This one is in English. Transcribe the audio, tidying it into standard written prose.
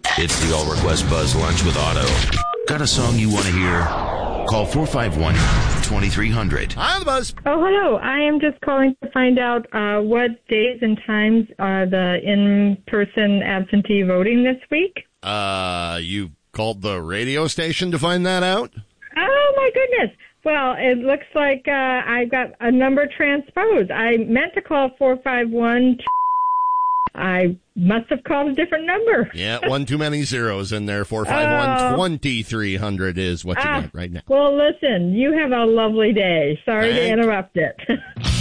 It's the All Request Buzz Lunch with Otto. Got a song you want to hear? Call 451-2300. Hi, the Buzz. Oh, hello. I am just calling to find out what days and times are the in-person absentee voting this week. You called the radio station to find that out? Oh, my goodness. Well, it looks like I got a number transposed. I meant to call 451. I must have called a different number. Yeah, one too many zeros in there. 451-2300 is what you got right now. Well, listen, you have a lovely day. Sorry to interrupt it.